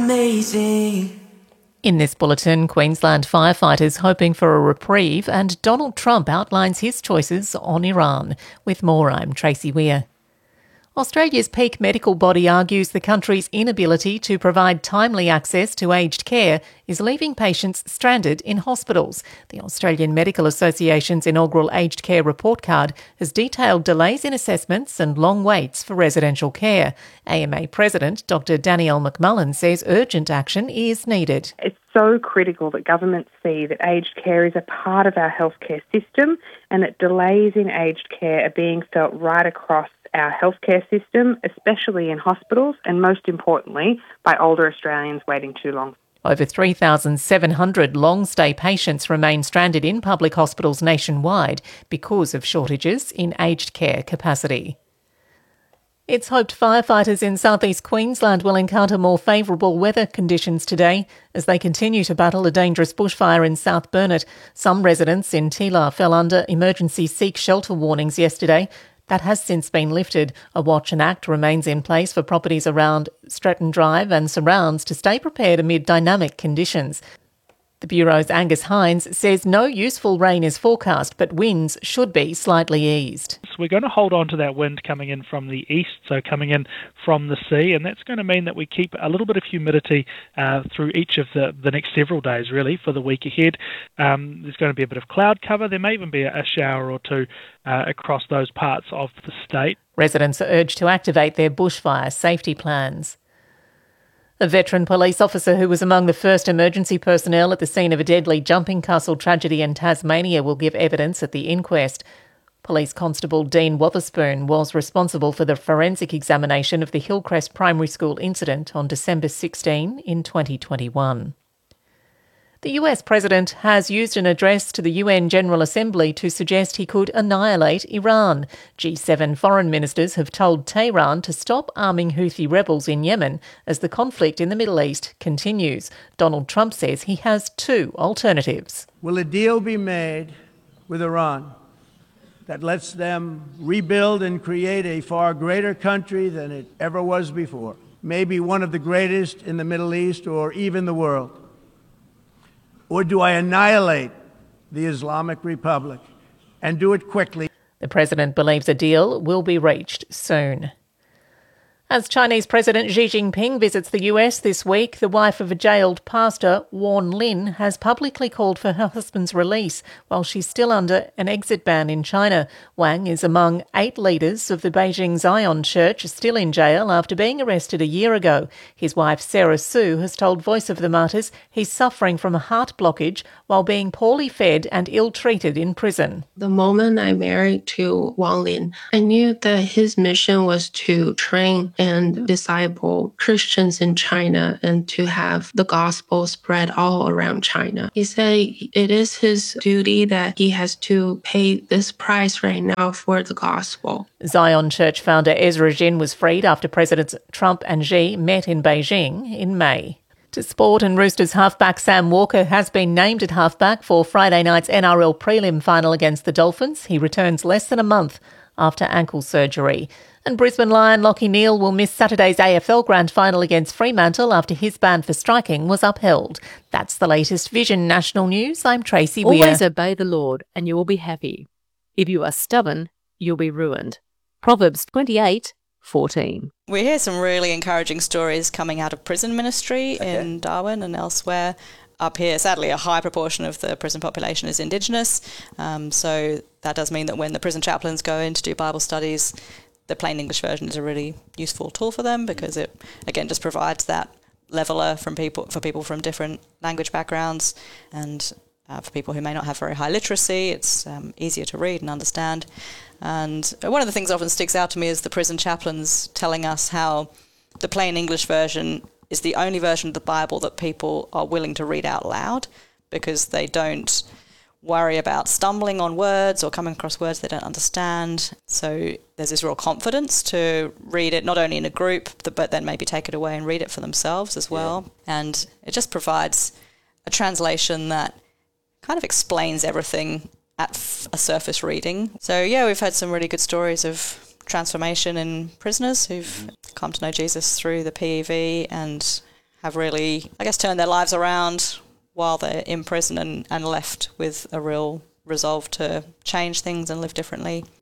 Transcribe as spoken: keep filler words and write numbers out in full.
amazing. In this bulletin, Queensland firefighters hoping for a reprieve, and Donald Trump outlines his choices on Iran. With more, I'm Tracy Weir. Australia's peak medical body argues the country's inability to provide timely access to aged care is leaving patients stranded in hospitals. The Australian Medical Association's inaugural aged care report card has detailed delays in assessments and long waits for residential care. A M A President Doctor Danielle McMullen says urgent action is needed. It's so critical that governments see that aged care is a part of our healthcare system and that delays in aged care are being felt right across our healthcare system, especially in hospitals, and most importantly, by older Australians waiting too long. Over three thousand seven hundred long-stay patients remain stranded in public hospitals nationwide because of shortages in aged care capacity. It's hoped firefighters in southeast Queensland will encounter more favourable weather conditions today as they continue to battle a dangerous bushfire in South Burnett. Some residents in Teela fell under emergency seek shelter warnings yesterday. That has since been lifted. A watch and act remains in place for properties around Stretton Drive and surrounds to stay prepared amid dynamic conditions. The Bureau's Angus Hines says no useful rain is forecast, but winds should be slightly eased. So we're going to hold on to that wind coming in from the east, so coming in from the sea, and that's going to mean that we keep a little bit of humidity uh, through each of the, the next several days, really, for the week ahead. Um, there's going to be a bit of cloud cover. There may even be a shower or two uh, across those parts of the state. Residents are urged to activate their bushfire safety plans. A veteran police officer who was among the first emergency personnel at the scene of a deadly jumping castle tragedy in Tasmania will give evidence at the inquest. Police Constable Dean Wotherspoon was responsible for the forensic examination of the Hillcrest Primary School incident on December sixteenth in twenty twenty-one. The U S President has used an address to the U N General Assembly to suggest he could annihilate Iran. G seven foreign ministers have told Tehran to stop arming Houthi rebels in Yemen as the conflict in the Middle East continues. Donald Trump says he has two alternatives. Will a deal be made with Iran that lets them rebuild and create a far greater country than it ever was before? Maybe one of the greatest in the Middle East or even the world. Or do I annihilate the Islamic Republic and do it quickly? The president believes a deal will be reached soon. As Chinese President Xi Jinping visits the U S this week, the wife of a jailed pastor, Warren Lin, has publicly called for her husband's release while she's still under an exit ban in China. Wang is among eight leaders of the Beijing Zion Church still in jail after being arrested a year ago. His wife, Sarah Sue, has told Voice of the Martyrs he's suffering from a heart blockage while being poorly fed and ill-treated in prison. The moment I married to Wang Lin, I knew that his mission was to train and disciple Christians in China and to have the gospel spread all around China. He said it is his duty that he has to pay this price right now for the gospel. Zion Church founder Ezra Jin was freed after Presidents Trump and Xi met in Beijing in May. To sport, and Roosters halfback Sam Walker has been named at halfback for Friday night's N R L prelim final against the Dolphins. He returns less than a month after ankle surgery. And Brisbane Lion Lachie Neale will miss Saturday's A F L Grand Final against Fremantle after his ban for striking was upheld. That's the latest Vision National News. I'm Tracy Weir. Always obey the Lord and you will be happy. If you are stubborn, you'll be ruined. Proverbs twenty-eight fourteen. We hear some really encouraging stories coming out of prison ministry okay. in Darwin and elsewhere. Up here, sadly, a high proportion of the prison population is Indigenous. Um, so that does mean that when the prison chaplains go in to do Bible studies, the plain English version is a really useful tool for them because it, again, just provides that leveler from people for people from different language backgrounds, and uh, for people who may not have very high literacy, it's um, easier to read and understand. And one of the things that often sticks out to me is the prison chaplains telling us how the plain English version is the only version of the Bible that people are willing to read out loud because they don't worry about stumbling on words or coming across words they don't understand. So there's this real confidence to read it not only in a group, but then maybe take it away and read it for themselves as well. Yeah. And it just provides a translation that kind of explains everything at f- a surface reading. So yeah, we've had some really good stories of transformation in prisoners who've come to know Jesus through the P E V, and have really, I guess, turned their lives around while they're in prison and, and left with a real resolve to change things and live differently.